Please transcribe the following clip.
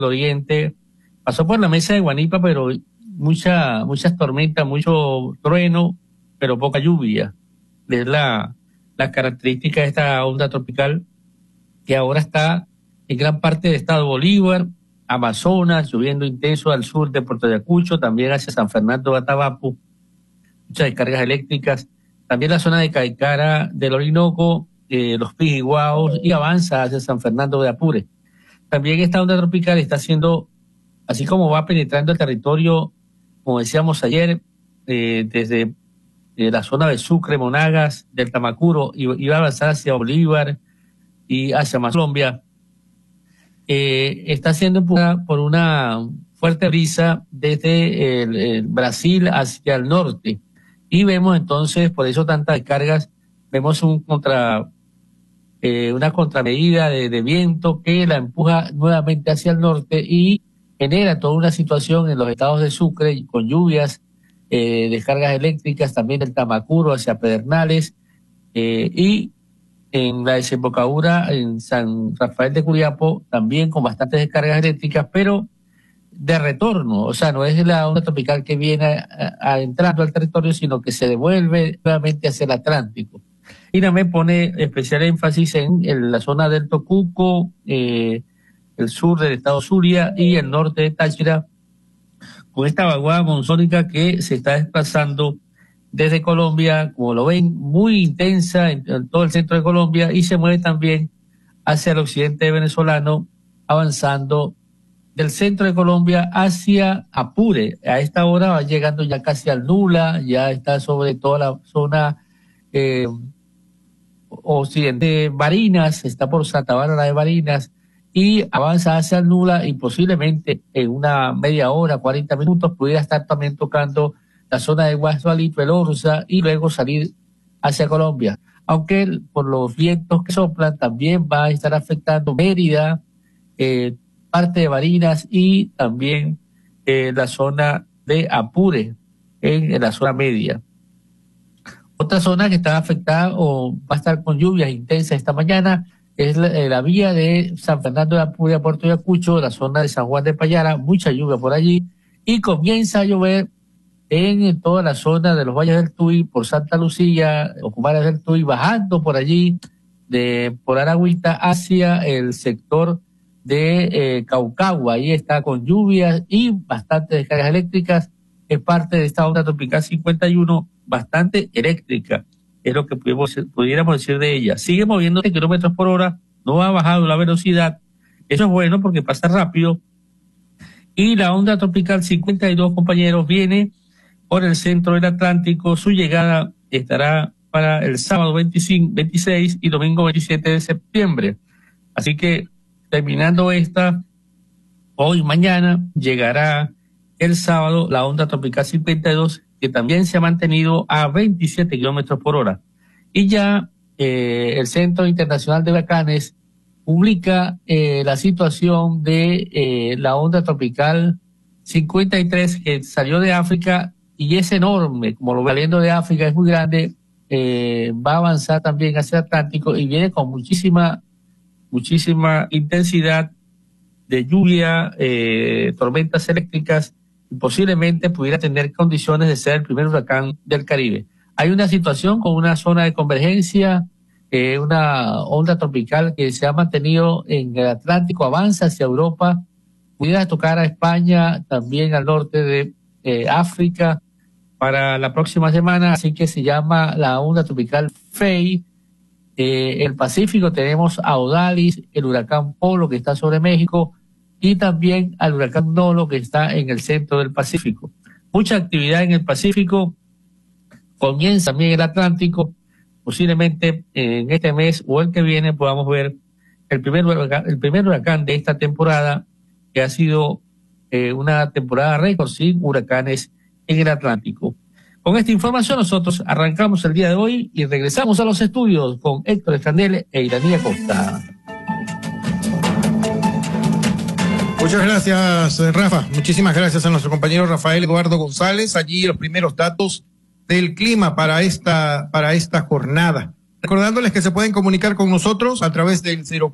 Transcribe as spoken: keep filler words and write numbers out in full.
oriente, pasó por la mesa de Guanipa, pero mucha, muchas tormentas, mucho trueno, pero poca lluvia. Es la, la característica de esta onda tropical que ahora está en gran parte del estado Bolívar, Amazonas, lloviendo intenso al sur de Puerto Ayacucho, también hacia San Fernando de Atabapo, muchas descargas eléctricas, también la zona de Caicara del Orinoco, eh, los Pijiguaos, y avanza hacia San Fernando de Apure. También esta onda tropical está haciendo, así como va penetrando el territorio, como decíamos ayer, eh, desde eh, la zona de Sucre, Monagas, del Tamacuro, y, y va a avanzar hacia Bolívar y hacia más Colombia, eh, está siendo empujada por una fuerte brisa desde el, el Brasil hacia el norte. Y vemos entonces, por eso tantas descargas, vemos un contra, eh, una contramedida de, de viento que la empuja nuevamente hacia el norte y genera toda una situación en los estados de Sucre con lluvias, eh, descargas eléctricas, también del Tamacuro hacia Pedernales, eh, y en la desembocadura en San Rafael de Curiapo también con bastantes descargas eléctricas, pero de retorno, o sea, no es la onda tropical que viene a, a, a entrando al territorio, sino que se devuelve nuevamente hacia el Atlántico. Y también pone especial énfasis en, en la zona del Tocuco, eh, el sur del estado Zulia y el norte de Táchira, con esta vaguada monzónica que se está desplazando desde Colombia, como lo ven, muy intensa en, en todo el centro de Colombia, y se mueve también hacia el occidente venezolano, avanzando del centro de Colombia hacia Apure. A esta hora va llegando ya casi al Nula, ya está sobre toda la zona eh, occidente de Barinas, está por Santa Bárbara de Barinas, y avanza hacia el Nula, y posiblemente en una media hora, cuarenta minutos, pudiera estar también tocando la zona de Guasalito, el Orza, y luego salir hacia Colombia. Aunque por los vientos que soplan también va a estar afectando Mérida, eh, parte de Barinas y también eh, la zona de Apure, en, en la zona media. Otra zona que está afectada o va a estar con lluvias intensas esta mañana es la, eh, la vía de San Fernando de Apure a Puerto Ayacucho, la zona de San Juan de Payara, mucha lluvia por allí, y comienza a llover en, en toda la zona de los Valles del Tuy, por Santa Lucía, Ocumares del Tuy, bajando por allí, de por Aragüita hacia el sector de eh, Caucagua. Ahí está con lluvias y bastantes descargas eléctricas. Es parte de esta onda tropical cincuenta y uno, bastante eléctrica, es lo que pudimos, pudiéramos decir de ella. Sigue moviéndose kilómetros por hora, no ha bajado la velocidad. Eso es bueno porque pasa rápido. Y la onda tropical cincuenta y dos, compañeros, viene por el centro del Atlántico. Su llegada estará para el sábado veinticinco, veintiséis y domingo veintisiete de septiembre. Así que terminando esta, hoy, mañana, llegará el sábado la onda tropical cincuenta y dos, que también se ha mantenido a veintisiete kilómetros por hora. Y ya eh, el Centro Internacional de Huracanes publica eh, la situación de eh, la onda tropical cincuenta y tres, que salió de África y es enorme, como lo saliendo de África es muy grande, eh, va a avanzar también hacia el Atlántico y viene con muchísima muchísima intensidad de lluvia, eh, tormentas eléctricas, y posiblemente pudiera tener condiciones de ser el primer huracán del Caribe. Hay una situación con una zona de convergencia, eh, una onda tropical que se ha mantenido en el Atlántico, avanza hacia Europa, pudiera tocar a España, también al norte de eh, África para la próxima semana, así que se llama la onda tropical Fei. Eh, el Pacífico tenemos a Odalis, el huracán Polo que está sobre México, y también al huracán Nolo que está en el centro del Pacífico. Mucha actividad en el Pacífico, comienza también el Atlántico, posiblemente en este mes o el que viene podamos ver el primer huracán, el primer huracán de esta temporada, que ha sido eh, una temporada récord sin huracanes en el Atlántico. Con esta información nosotros arrancamos el día de hoy y regresamos a los estudios con Héctor Escandel e Iranía Costa. Muchas gracias, Rafa. Muchísimas gracias a nuestro compañero Rafael Eduardo González. Allí los primeros datos del clima para esta, para esta jornada. Recordándoles que se pueden comunicar con nosotros a través del cero